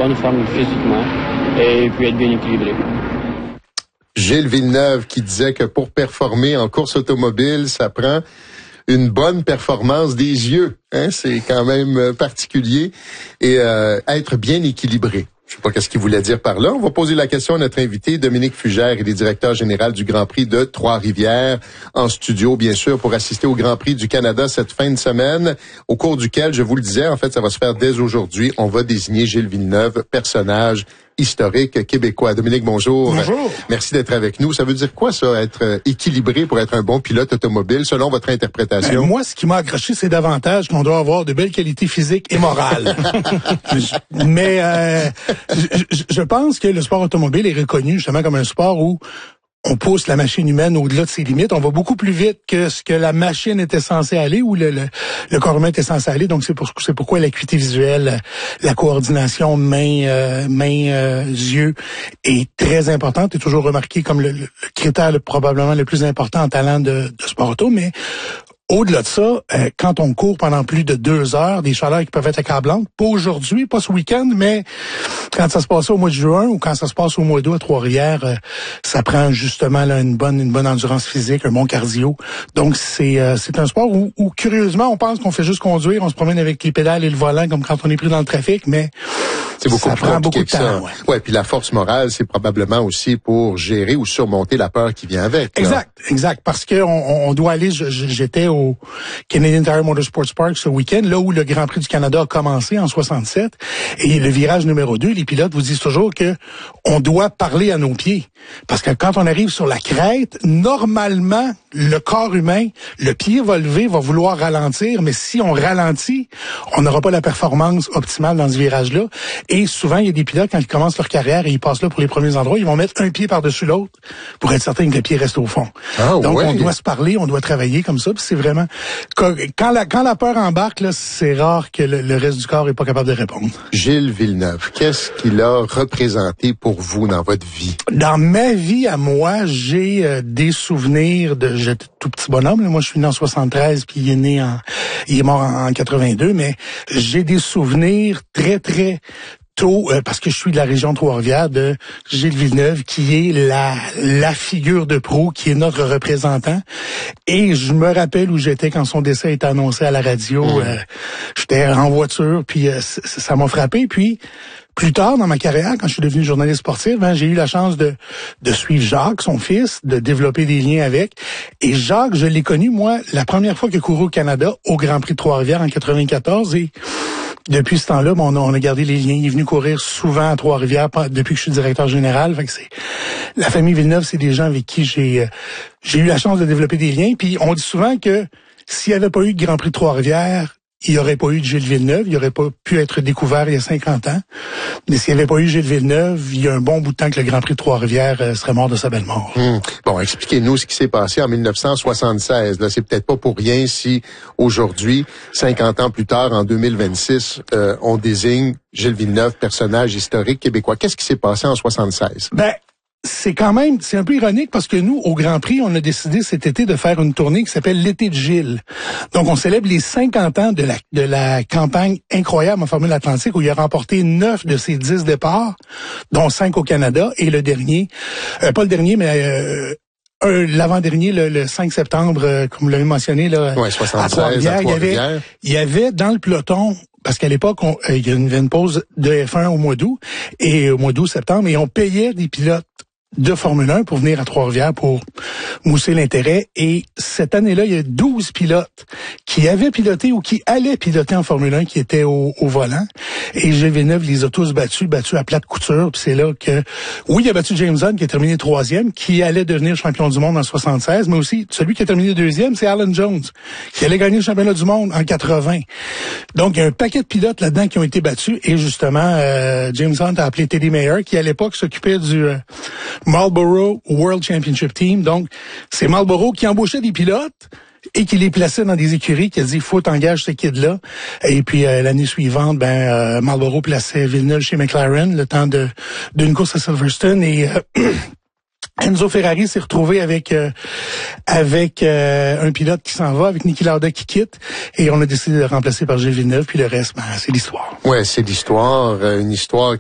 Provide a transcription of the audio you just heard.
bonne forme physiquement et puis être bien équilibré. Gilles Villeneuve qui disait que pour performer en course automobile, ça prend une bonne performance des yeux. C'est quand même particulier. Et être bien équilibré. Je sais pas qu'est-ce qu'il voulait dire par là. On va poser la question à notre invité, Dominique Fugère, il est directeur général du Grand Prix de Trois-Rivières, en studio, bien sûr, pour assister au Grand Prix du Canada cette fin de semaine, au cours duquel, je vous le disais, en fait, ça va se faire dès aujourd'hui. On va désigner Gilles Villeneuve, personnage historique québécois. Dominique, bonjour. Bonjour. Merci d'être avec nous. Ça veut dire quoi, ça, être équilibré pour être un bon pilote automobile, selon votre interprétation? Moi, ce qui m'a accroché, c'est davantage qu'on doit avoir de belles qualités physiques et morales. Mais je pense que le sport automobile est reconnu justement comme un sport où on pousse la machine humaine au-delà de ses limites. On va beaucoup plus vite que ce que la machine était censée aller ou le corps humain était censé aller. Donc, c'est pourquoi l'acuité visuelle, la coordination main-yeux est très importante et toujours remarquée comme le critère probablement le plus important en talent de sport auto. Mais au-delà de ça, quand on court pendant plus de 2 heures, des chaleurs qui peuvent être accablantes, pas aujourd'hui, pas ce week-end, mais quand ça se passe au mois de juin ou quand ça se passe au mois d'août à Trois-Rivières, ça prend justement là, une bonne endurance physique, un bon cardio. Donc c'est un sport où curieusement, on pense qu'on fait juste conduire, on se promène avec les pédales et le volant comme quand on est pris dans le trafic, mais c'est beaucoup ça plus prend compliqué beaucoup de temps. Ouais, puis la force morale, c'est probablement aussi pour gérer ou surmonter la peur qui vient avec. Exact. Parce que on doit aller. J'étais au Canadian Tire Motorsports Park ce week-end, là où le Grand Prix du Canada a commencé en 67, et le virage numéro 2, les pilotes vous disent toujours que on doit parler à nos pieds, parce que quand on arrive sur la crête, normalement le corps humain, le pied va lever, va vouloir ralentir, mais si on ralentit, on n'aura pas la performance optimale dans ce virage-là. Et souvent, il y a des pilotes, quand ils commencent leur carrière et ils passent là pour les premiers endroits, ils vont mettre un pied par-dessus l'autre pour être certain que le pied reste au fond. Donc, on doit se parler, on doit travailler comme ça. Puis c'est vraiment... Quand la peur embarque, là, c'est rare que le reste du corps est pas capable de répondre. Gilles Villeneuve, qu'est-ce qu'il a représenté pour vous dans votre vie? Dans ma vie, à moi, j'ai des souvenirs de... J'étais tout petit bonhomme. Là. Moi, je suis né en 73, puis il est mort en 82, mais j'ai des souvenirs très, très tôt, parce que je suis de la région de Trois-Rivières, de Gilles Villeneuve, qui est la figure de proue, qui est notre représentant. Et je me rappelle où j'étais quand son décès a été annoncé à la radio. J'étais en voiture, puis ça m'a frappé. Puis plus tard dans ma carrière, quand je suis devenu journaliste sportif, j'ai eu la chance de suivre Jacques, son fils, de développer des liens avec. Et Jacques, je l'ai connu, moi, la première fois qu'il a couru au Canada, au Grand Prix de Trois-Rivières en 94. Et depuis ce temps-là, on a gardé les liens. Il est venu courir souvent à Trois-Rivières depuis que je suis directeur général. Fait que la famille Villeneuve, c'est des gens avec qui j'ai eu la chance de développer des liens. Puis on dit souvent que s'il n'y avait pas eu de Grand Prix de Trois-Rivières, il n'y aurait pas eu de Gilles Villeneuve, il n'aurait pas pu être découvert il y a 50 ans. Mais s'il n'y avait pas eu Gilles Villeneuve, il y a un bon bout de temps que le Grand Prix de Trois-Rivières serait mort de sa belle mort. Bon, expliquez-nous ce qui s'est passé en 1976. Là, c'est peut-être pas pour rien si aujourd'hui, 50 ans plus tard, en 2026, on désigne Gilles Villeneuve, personnage historique québécois. Qu'est-ce qui s'est passé en 76? C'est un peu ironique parce que nous, au Grand Prix, on a décidé cet été de faire une tournée qui s'appelle l'été de Gilles. Donc, on célèbre les 50 ans de la campagne incroyable en Formule Atlantique où il a remporté 9 de ses 10 départs, dont 5 au Canada et le dernier, pas le dernier, mais l'avant-dernier, le 5 septembre, comme vous l'avez mentionné, là, 76, à Trois-Rivières. Il y avait dans le peloton, parce qu'à l'époque, il y avait une pause de F1 au mois d'août, et au mois d'août-septembre, et on payait des pilotes de Formule 1 pour venir à Trois-Rivières pour mousser l'intérêt. Et cette année-là, il y a 12 pilotes qui avaient piloté ou qui allaient piloter en Formule 1 qui étaient au volant. Et Gilles Villeneuve les a tous battus à plate couture. Puis c'est là que, oui, il a battu James Hunt qui a terminé 3e, qui allait devenir champion du monde en 76, mais aussi celui qui a terminé 2e, c'est Alan Jones, qui allait gagner le championnat du monde en 80. Donc, il y a un paquet de pilotes là-dedans qui ont été battus. Et justement, James Hunt a appelé Teddy Mayer, qui à l'époque s'occupait du Marlboro World Championship Team. Donc, c'est Marlboro qui embauchait des pilotes et qui les plaçait dans des écuries, qui a dit, faut t'engager ce kid-là. Et puis, l'année suivante, Marlboro plaçait Villeneuve chez McLaren, le temps d'une course à Silverstone. Et Enzo Ferrari s'est retrouvé avec un pilote qui s'en va, avec Niki Lauda qui quitte, et on a décidé de le remplacer par Gilles Villeneuve, puis le reste, c'est l'histoire. Ouais, c'est l'histoire, une histoire